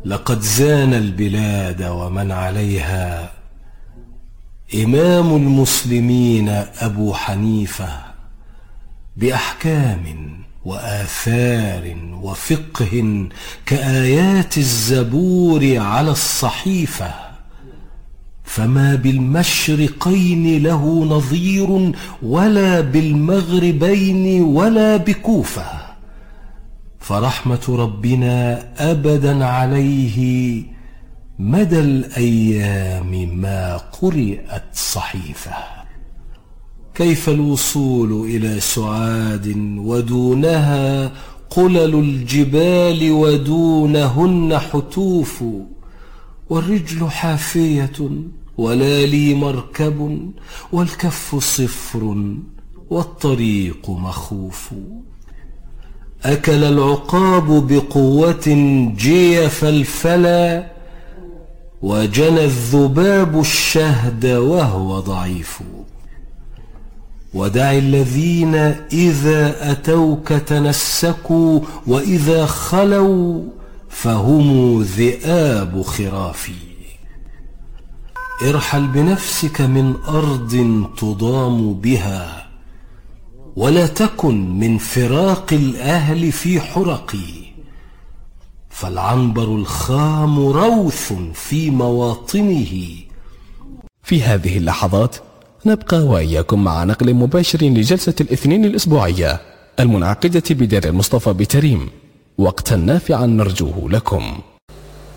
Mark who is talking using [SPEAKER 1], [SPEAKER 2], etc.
[SPEAKER 1] لقد زان البلاد ومن عليها إمام المسلمين أبو حنيفة بأحكام وآثار وفقه كآيات الزبور على الصحيفة، فما بالمشرقين له نظير ولا بالمغربين ولا بكوفة، فرحمة ربنا أبدا عليه مدى الأيام ما قرئت صحيفة. كيف الوصول إلى سعاد ودونها قلل الجبال ودونهن حتوف، والرجل حافية ولا لي مركب والكف صفر والطريق مخوف. أكل العقاب بقوة جيف الفلا، وجنى الذباب الشهد وهو ضعيف. ودع الذين إذا أتوك تنسكوا، وإذا خلوا فهم ذئاب خرافي. ارحل بنفسك من أرض تضام بها، ولا تكن من فراق الأهل في حرقي، فالعنبر الخام روث في مواطنه.
[SPEAKER 2] في هذه اللحظات نبقى وإياكم مع نقل مباشر لجلسة الاثنين الأسبوعية المنعقدة بدار المصطفى بتريم، وقتا نافعا نرجوه لكم.